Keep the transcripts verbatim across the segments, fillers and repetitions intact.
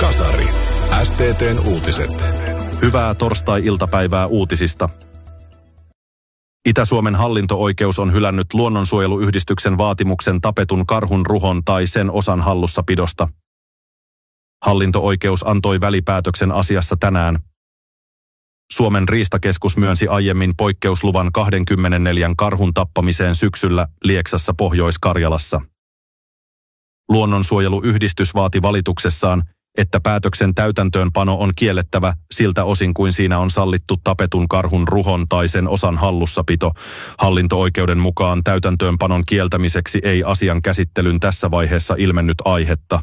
Kasari. S T T:n uutiset. Hyvää torstai-iltapäivää uutisista. Itä-Suomen hallinto-oikeus on hylännyt luonnonsuojeluyhdistyksen vaatimuksen tapetun karhun ruhon tai sen osan hallussapidosta. Hallinto-oikeus antoi välipäätöksen asiassa tänään. Suomen riistakeskus myönsi aiemmin poikkeusluvan kaksikymmentäneljä karhun tappamiseen syksyllä Lieksassa Pohjois-Karjalassa. Luonnonsuojeluyhdistys vaati valituksessaan, että päätöksen täytäntöönpano on kiellettävä siltä osin kuin siinä on sallittu tapetun karhun ruhon tai sen osan hallussapito. Hallinto-oikeuden mukaan täytäntöönpanon kieltämiseksi ei asian käsittelyn tässä vaiheessa ilmennyt aihetta.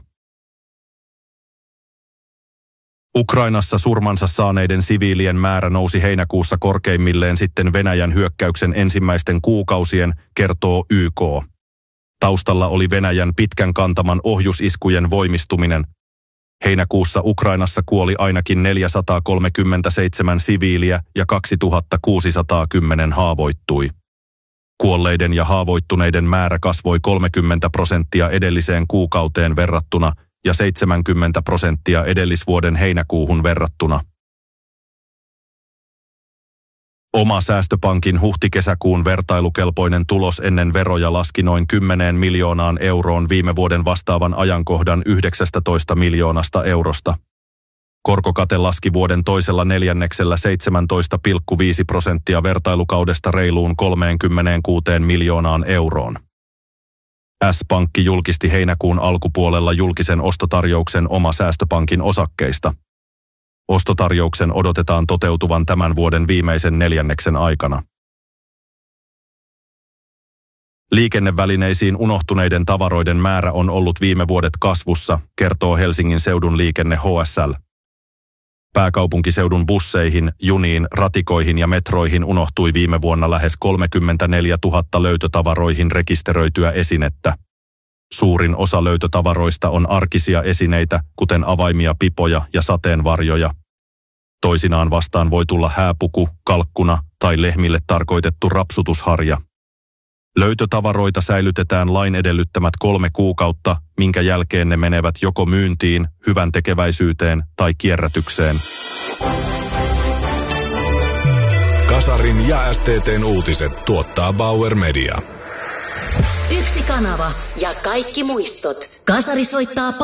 Ukrainassa surmansa saaneiden siviilien määrä nousi heinäkuussa korkeimmilleen sitten Venäjän hyökkäyksen ensimmäisten kuukausien, kertoo Y K. Taustalla oli Venäjän pitkän kantaman ohjusiskujen voimistuminen. Heinäkuussa Ukrainassa kuoli ainakin neljäsataakolmekymmentäseitsemän siviiliä ja kaksituhattakuusisataakymmenen haavoittui. Kuolleiden ja haavoittuneiden määrä kasvoi kolmekymmentä prosenttia edelliseen kuukauteen verrattuna ja seitsemänkymmentä prosenttia edellisvuoden heinäkuuhun verrattuna. Oma säästöpankin huhti-kesäkuun vertailukelpoinen tulos ennen veroja laski noin kymmeneen miljoonaan euroon viime vuoden vastaavan ajankohdan yhdeksäntoista miljoonasta eurosta. Korkokate laski vuoden toisella neljänneksellä seitsemäntoista pilkku viisi prosenttia vertailukaudesta reiluun kolmekymmentäkuusi miljoonaan euroon. S-pankki julkisti heinäkuun alkupuolella julkisen ostotarjouksen Oma säästöpankin osakkeista. Ostotarjouksen odotetaan toteutuvan tämän vuoden viimeisen neljänneksen aikana. Liikennevälineisiin unohtuneiden tavaroiden määrä on ollut viime vuodet kasvussa, kertoo Helsingin seudun liikenne H S L. Pääkaupunkiseudun busseihin, juniin, ratikoihin ja metroihin unohtui viime vuonna lähes kolmekymmentäneljätuhatta löytötavaroihin rekisteröityä esinettä. Suurin osa löytötavaroista on arkisia esineitä, kuten avaimia, pipoja ja sateenvarjoja. Toisinaan vastaan voi tulla hääpuku, kalkkuna tai lehmille tarkoitettu rapsutusharja. Löytötavaroita säilytetään lain edellyttämät kolme kuukautta, minkä jälkeen ne menevät joko myyntiin, hyvän tekeväisyyteen tai kierrätykseen. Kasarin ja S T T:n uutiset tuottaa Bauer Media. Yksi kanava ja kaikki muistot. Kasari soittaa